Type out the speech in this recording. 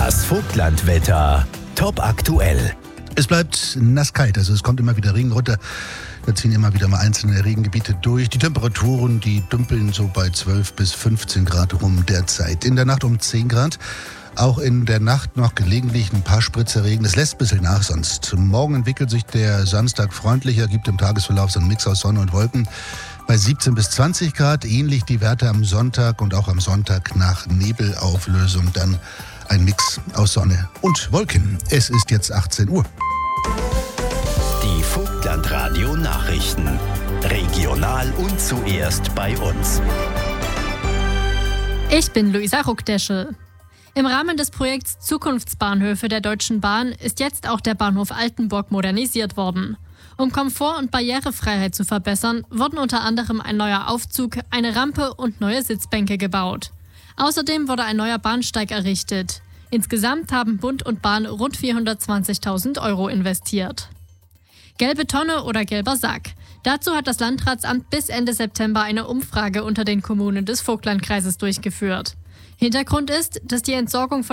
Das Vogtlandwetter. Top aktuell. Es bleibt nasskalt, also es kommt immer wieder Regen runter. Da ziehen immer wieder mal einzelne Regengebiete durch. Die Temperaturen, die dümpeln so bei 12 bis 15 Grad rum derzeit. In der Nacht um 10 Grad. Auch in der Nacht noch gelegentlich ein paar Spritze Regen. Es lässt ein bisschen nach sonst. Morgen entwickelt sich der Samstag freundlicher, gibt im Tagesverlauf so einen Mix aus Sonne und Wolken. Bei 17 bis 20 Grad, ähnlich die Werte am Sonntag und auch am Sonntag nach Nebelauflösung dann ein Mix aus Sonne und Wolken. Es ist jetzt 18 Uhr. Die Vogtlandradio Nachrichten. Regional und zuerst bei uns. Ich bin Luisa Ruckdeschel. Im Rahmen des Projekts Zukunftsbahnhöfe der Deutschen Bahn ist jetzt auch der Bahnhof Altenburg modernisiert worden. Um Komfort und Barrierefreiheit zu verbessern, wurden unter anderem ein neuer Aufzug, eine Rampe und neue Sitzbänke gebaut. Außerdem wurde ein neuer Bahnsteig errichtet. Insgesamt haben Bund und Bahn rund 420.000 € investiert. Gelbe Tonne oder gelber Sack. Dazu hat das Landratsamt bis Ende September eine Umfrage unter den Kommunen des Vogtlandkreises durchgeführt. Hintergrund ist, dass die Entsorgung von